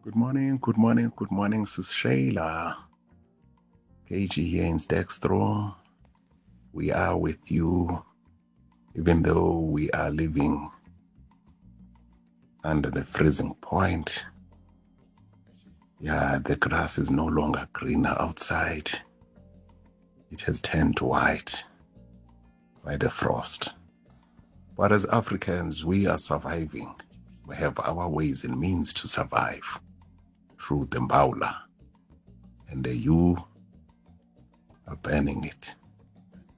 Good morning, good morning, Sis Shayla. KG here in Dextro. We are with you, even though we are living under the freezing point. Yeah, the grass is no longer greener outside. It has turned white by the frost. But as Africans, we are surviving. We have our ways and means to survive through the Mbaula. And you are burning it.